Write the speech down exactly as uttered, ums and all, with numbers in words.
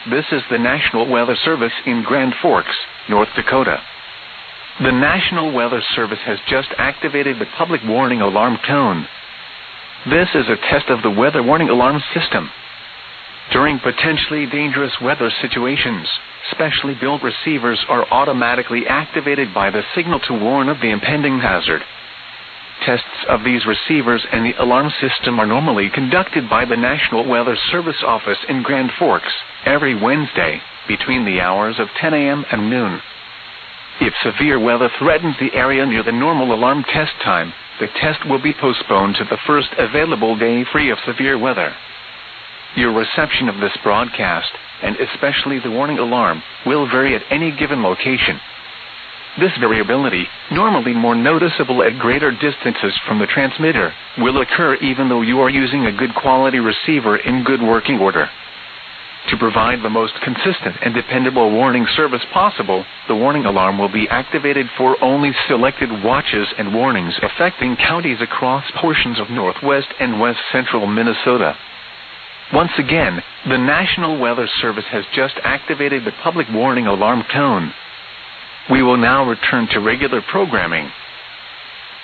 This is the National Weather Service in Grand Forks, North Dakota. The National Weather Service has just activated the public warning alarm tone. This is a test of the weather warning alarm system. During potentially dangerous weather situations, specially built receivers are automatically activated by the signal to warn of the impending hazard. Tests of these receivers and the alarm system are normally conducted by the National Weather Service office in Grand Forks every Wednesday between the hours of ten a m and noon. If severe weather threatens the area near the normal alarm test time, the test will be postponed to the first available day free of severe weather. Your reception of this broadcast, and especially the warning alarm, will vary at any given location. This variability, normally more noticeable at greater distances from the transmitter, will occur even though you are using a good quality receiver in good working order. To provide the most consistent and dependable warning service possible, the warning alarm will be activated for only selected watches and warnings affecting counties across portions of northwest and west central Minnesota. Once again, the National Weather Service has just activated the public warning alarm tone. We will now return to regular programming.